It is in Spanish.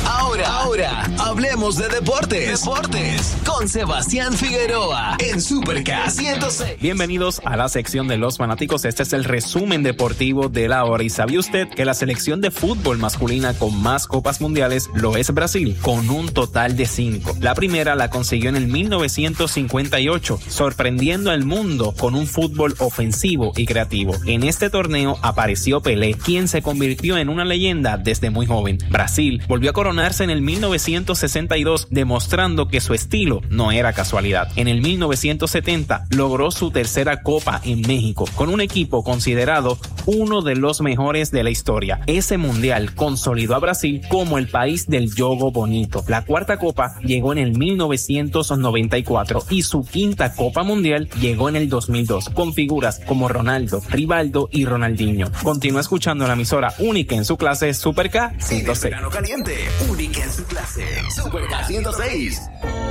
Ahora, hablemos de deportes con Sebastián Figueroa en Superca 106. Bienvenidos a la sección de los fanáticos. Este es el resumen deportivo de la hora. ¿Y sabía usted que la selección de fútbol masculina con más copas mundiales lo es Brasil, con un total de 5? La primera la consiguió en el 1958, sorprendiendo al mundo con un fútbol ofensivo y creativo. En este torneo apareció Pelé, quien se convirtió en una leyenda desde muy joven. Brasil volvió a coronarse en el 1962, demostrando que su estilo no era casualidad. En el 1970 logró su tercera copa en México, con un equipo considerado uno de los mejores de la historia. Ese mundial consolidó a Brasil como el país del jogo bonito. La cuarta copa llegó en el 1994 y su quinta copa mundial llegó en el 2002, con figuras como Ronaldo, Rivaldo y Ronaldinho. Continúa escuchando la emisora única en su clase, Superca 106. Verano caliente, única en su clase, Superca 106.